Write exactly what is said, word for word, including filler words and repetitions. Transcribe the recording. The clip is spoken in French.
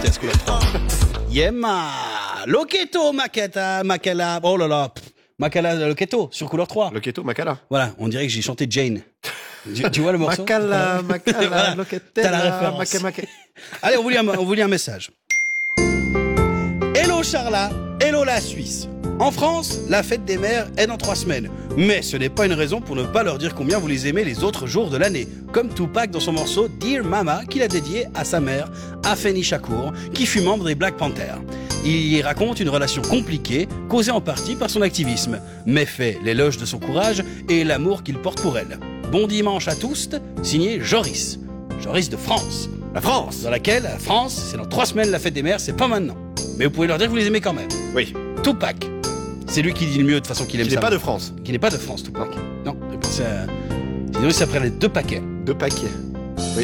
vitesse, couleur trois. Yema, Loketo, Makata, Makala, oh là là, pff, Makala, Loketo, sur couleur trois. Loketo, Makala. Voilà, on dirait que j'ai chanté Jane. Tu, tu vois le morceau? Makala, Makala, Voilà, Loketella, t'as la référence. Maka, Maka. Allez, on vous lit un, on vous lit un message. Hello Charla, hello la Suisse. En France, la fête des mères est dans trois semaines. Mais ce n'est pas une raison pour ne pas leur dire combien vous les aimez les autres jours de l'année. Comme Tupac dans son morceau Dear Mama qu'il a dédié à sa mère, Afeni Shakur, qui fut membre des Black Panthers. Il y raconte une relation compliquée, causée en partie par son activisme, mais fait l'éloge de son courage et l'amour qu'il porte pour elle. Bon dimanche à tous, signé Joris. Joris de France. La France. Dans laquelle, la France, c'est dans trois semaines la fête des mères, c'est pas maintenant. Mais vous pouvez leur dire que vous les aimez quand même. Oui. Tupac. C'est lui qui dit le mieux de toute façon qu'il aime Qui n'est ça. pas de France. Qui n'est pas de France, Tupac. Non, j'ai pensé à... Sinon, ça ferait les deux paquets. Deux paquets.